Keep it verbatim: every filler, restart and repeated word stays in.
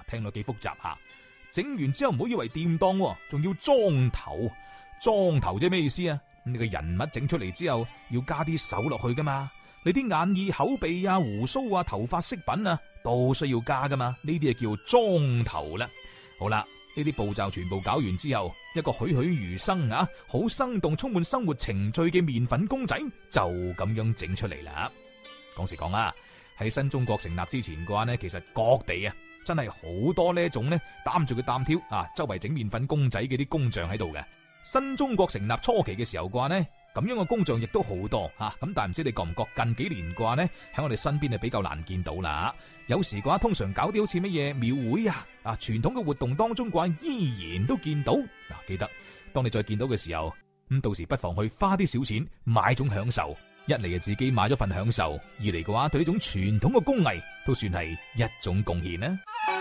聽落幾複雜吓。整完之後唔好以為掂當，仲要裝頭。裝頭即係咩意思啊？你個人物整出嚟之後，要加啲手落去噶嘛？你啲眼耳口鼻啊、鬍鬚啊、頭髮飾品啊，都需要加噶嘛？呢啲就叫裝頭啦。好啦，呢啲步驟全部搞完之後，一個栩栩如生啊、好生動、充滿生活情趣嘅麵粉公仔就咁樣整出嚟啦。講時講啊，喺新中國成立之前嘅話呢，其實各地啊真係好多呢一種呢擔住個擔挑啊，周圍整麵粉公仔嘅啲工匠喺度嘅。新中國成立初期嘅時候嘅話呢，咁樣嘅工匠亦都好多吓，咁但係唔知你覺唔覺近幾年嘅話呢，喺我哋身邊係比較難見到啦。有時嘅話，通常搞啲好似乜嘢廟會啊啊傳統嘅活動當中嘅話，依然都見到。嗱，記得當你再見到嘅時候，咁到時不妨去花啲小錢買種享受。一嚟就自己買咗份享受，二嚟嘅話對呢種傳統嘅工藝都算係一種貢獻啦。